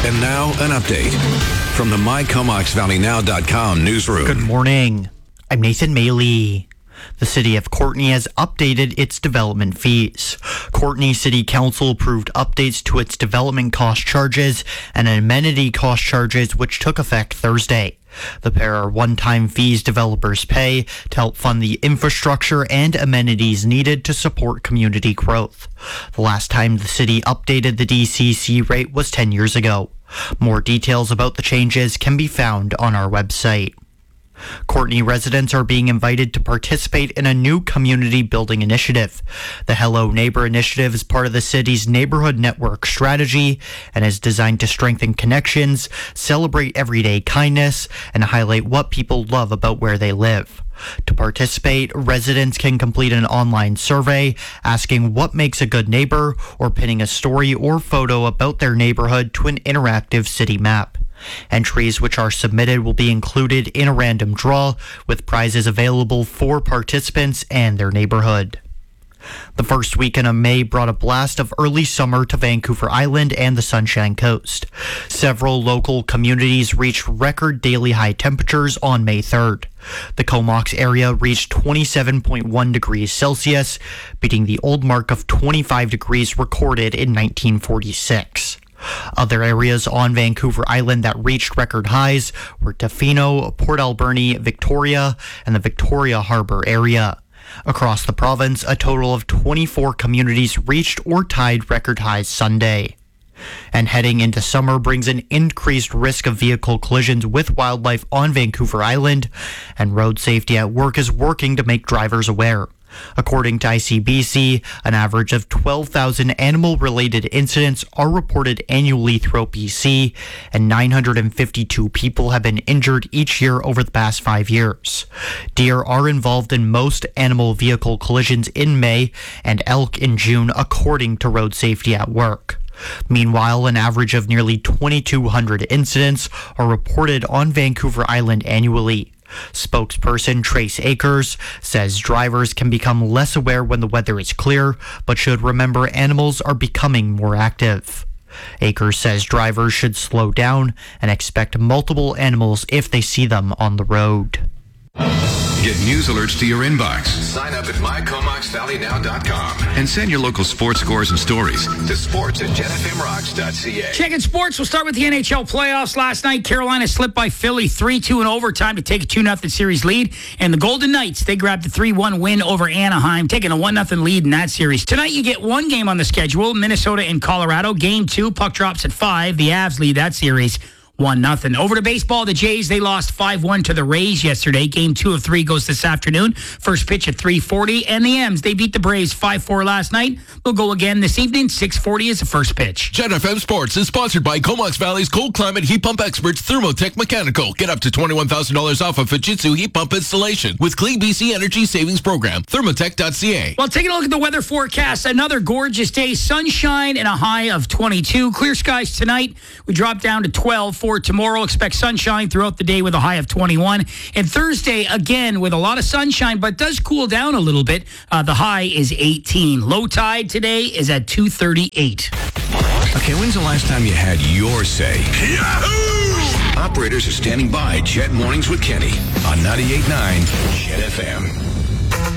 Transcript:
And now, an update from the MyComoxValleyNow.com newsroom. Good morning. I'm Nathan Maley. The city of Courtenay has updated its development fees. Courtenay City Council approved updates to its development cost charges and amenity cost charges, which took effect Thursday. The pair are one-time fees developers pay to help fund the infrastructure and amenities needed to support community growth. The last time the city updated the DCC rate was 10 years ago. More details about the changes can be found on our website. Courtenay residents are being invited to participate in a new community building initiative. The Hello Neighbor initiative is part of the city's neighborhood network strategy and is designed to strengthen connections, celebrate everyday kindness, and highlight what people love about where they live. To participate, residents can complete an online survey asking what makes a good neighbor or pinning a story or photo about their neighborhood to an interactive city map. Entries which are submitted will be included in a random draw, with prizes available for participants and their neighborhood. The first weekend of May brought a blast of early summer to Vancouver Island and the Sunshine Coast. Several local communities reached record daily high temperatures on May 3rd. The Comox area reached 27.1 degrees Celsius, beating the old mark of 25 degrees recorded in 1946. Other areas on Vancouver Island that reached record highs were Tofino, Port Alberni, Victoria, and the Victoria Harbour area. Across the province, a total of 24 communities reached or tied record highs Sunday. And heading into summer brings an increased risk of vehicle collisions with wildlife on Vancouver Island, and Road Safety at Work is working to make drivers aware. According to ICBC, an average of 12,000 animal-related incidents are reported annually throughout BC, and 952 people have been injured each year over the past 5 years. Deer are involved in most animal vehicle collisions in May and elk in June, according to Road Safety at Work. Meanwhile, an average of nearly 2,200 incidents are reported on Vancouver Island annually. Spokesperson Trace Akers says drivers can become less aware when the weather is clear, but should remember animals are becoming more active. Akers says drivers should slow down and expect multiple animals if they see them on the road. Get news alerts to your inbox. Sign up at MyComoxValleyNow.com And send your local sports scores and stories to sports@JenFMRocks.ca. Checking sports, we'll start with the NHL playoffs. Last night, Carolina slipped by Philly 3-2 in overtime to take a 2-0 series lead. And the Golden Knights, they grabbed the 3-1 win over Anaheim, taking a 1-0 lead in that series. Tonight, you get one game on the schedule, Minnesota and Colorado. Game 2, puck drops at 5. The Avs lead that series 1-0. Over to baseball, the Jays, they lost 5-1 to the Rays yesterday. Game 2 of 3 goes this afternoon. First pitch at 3:40. And the M's, they beat the Braves 5-4 last night. They'll go again this evening. 6:40 is the first pitch. Jet FM Sports is sponsored by Comox Valley's cold climate heat pump experts, Thermotech Mechanical. Get up to $21,000 off a Fujitsu heat pump installation with Clean BC Energy Savings Program. Thermotech.ca. Well, taking a look at the weather forecast, another gorgeous day. Sunshine and a high of 22. Clear skies tonight. We drop down to 12. For tomorrow, expect sunshine throughout the day with a high of 21. And Thursday, again, with a lot of sunshine, but does cool down a little bit. The high is 18. Low tide today is at 2:38. Okay, when's the last time you had your say? Yahoo! Operators are standing by. Jet Mornings with Kenny on 98.9 Jet FM.